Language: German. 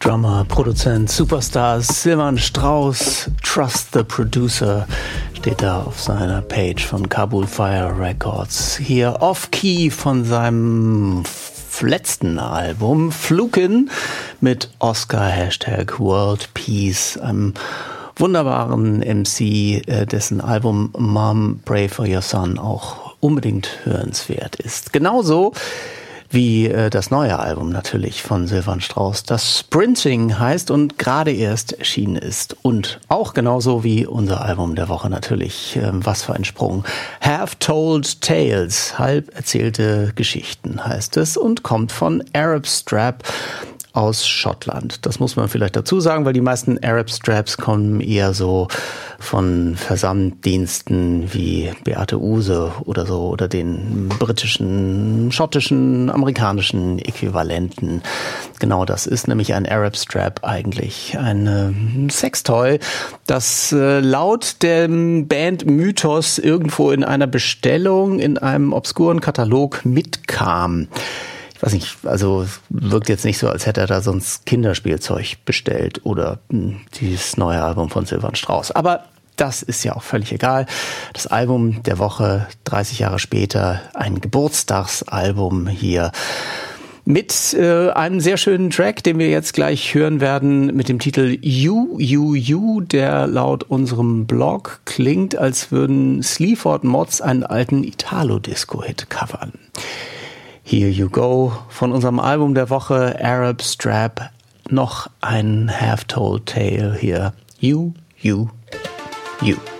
Drummer, Produzent, Superstar Silvan Strauss, Trust the Producer, steht da auf seiner Page von Kabul Fire Records. Hier Off-Key von seinem letzten Album Flukin mit Oscar World Peace, einem wunderbaren MC, dessen Album Mom, Pray for Your Son auch unbedingt hörenswert ist. Genauso wie das neue Album natürlich von Silvan Strauss, das Sprinting heißt und gerade erst erschienen ist. Und auch genauso wie unser Album der Woche natürlich, was für ein Sprung. Half Told Tales, halb erzählte Geschichten heißt es und kommt von Arab Strap aus Schottland. Das muss man vielleicht dazu sagen, weil die meisten Arab Straps kommen eher so von Versanddiensten wie Beate Uhse oder so oder den britischen, schottischen, amerikanischen Äquivalenten. Genau, das ist nämlich ein Arab Strap eigentlich. Ein Sextoy, das laut dem Band Mythos irgendwo in einer Bestellung in einem obskuren Katalog mitkam. Ich weiß nicht, also wirkt jetzt nicht so, als hätte er da sonst Kinderspielzeug bestellt oder dieses neue Album von Silvan Strauss. Aber das ist ja auch völlig egal. Das Album der Woche, 30 Jahre später, ein Geburtstagsalbum hier mit einem sehr schönen Track, den wir jetzt gleich hören werden, mit dem Titel You, der laut unserem Blog klingt, als würden Sleaford Mods einen alten Italo-Disco-Hit covern. Here You Go von unserem Album der Woche, Arab Strap, noch ein Half-Told Tale hier. You.